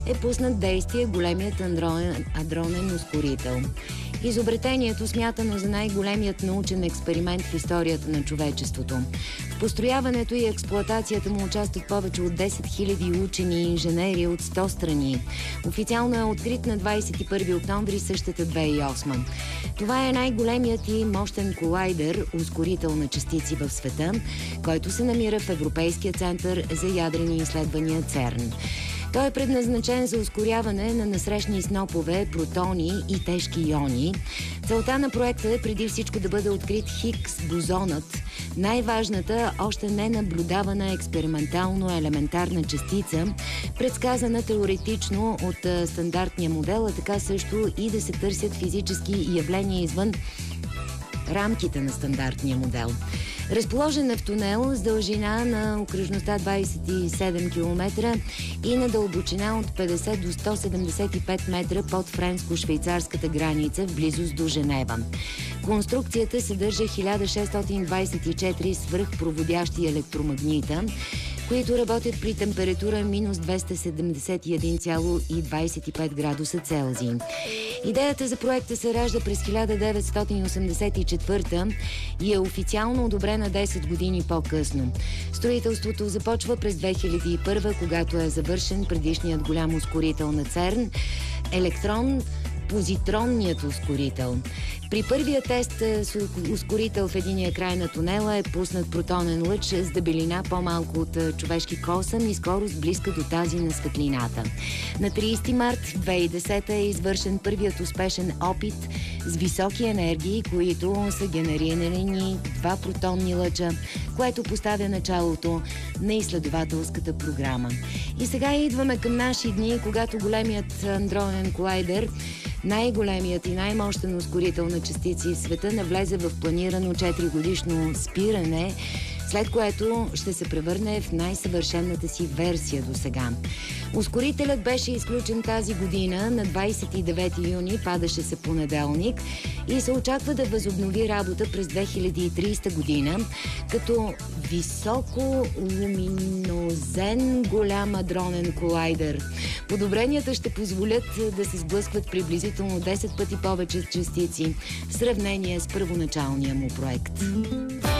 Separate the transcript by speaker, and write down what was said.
Speaker 1: е пуснат действие големият адронен ускорител. Изобретението, смятано за най-големият научен експеримент в историята на човечеството. В построяването и експлоатацията му участват повече от 10 000 учени и инженери от 100 страни. Официално е открит на 21 октомври същата 2008. Това е най-големият и мощен колайдер, ускорител на частици в света, който се намира в Европейския център за ядрени изследвания ЦЕРН. Той е предназначен за ускоряване на насрещни снопове, протони и тежки иони. Целта на проекта е преди всичко да бъде открит Хигс бозонът, най-важната, още не наблюдавана експериментално елементарна частица, предсказана теоретично от стандартния модел, а така също и да се търсят физически явления извън рамките на стандартния модел. Разположен е в тунел с дължина на окръжността 27 км и на дълбочина от 50 до 175 метра под френско-швейцарската граница в близост до Женева. Конструкцията съдържа 1624 свръхпроводящи електромагнита, които работят при температура минус 271,25 градуса Целзий. Идеята за проекта се ражда през 1984 и е официално одобрена 10 години по-късно. Строителството започва през 2001, когато е завършен предишният голям ускорител на ЦЕРН – позитронният ускорител. При първия тест с ускорител в единия край на тунела е пуснат протонен лъч с дебелина по-малко от човешки косъм и скорост близка до тази на светлината. На 30 март 2010 е извършен първият успешен опит с високи енергии, които са генерирани два протонни лъча, което поставя началото на изследователската програма. И сега идваме към наши дни, когато големият адронен колайдер, най-големият и най-мощен ускорител на частици в света, навлезе в планирано 4-годишно спиране, след което ще се превърне в най-съвършенната си версия до сега. Ускорителят беше изключен тази година, на 29 юни, падаше се понеделник, и се очаква да възобнови работа през 2030 година, като високо луминозен голям адронен колайдер. Подобренията ще позволят да се сблъскват приблизително 10 пъти повече частици в сравнение с първоначалния му проект.